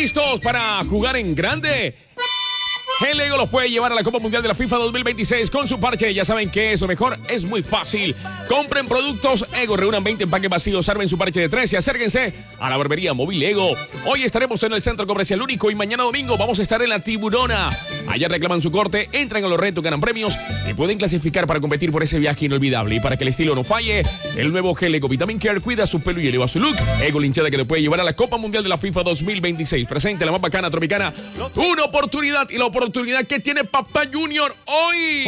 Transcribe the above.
listos para jugar en grande? El Ego los puede llevar a la Copa Mundial de la FIFA 2026 con su parche. Ya saben que es lo mejor, es muy fácil. Compren productos Ego, reúnan 20 empaques vacíos, armen su parche de 3 y acérquense a la barbería móvil Ego. Hoy estaremos en el Centro Comercial Único y mañana domingo vamos a estar en la Tiburona. Allá reclaman su corte, entran a los retos, ganan premios y pueden clasificar para competir por ese viaje inolvidable. Y para que el estilo no falle, el nuevo gel Ego Vitamin Care cuida su pelo y eleva su look. Ego linchada que le puede llevar a la Copa Mundial de la FIFA 2026. Presente la más bacana tropicana. Una oportunidad y la oportunidad que tiene Papá Junior hoy.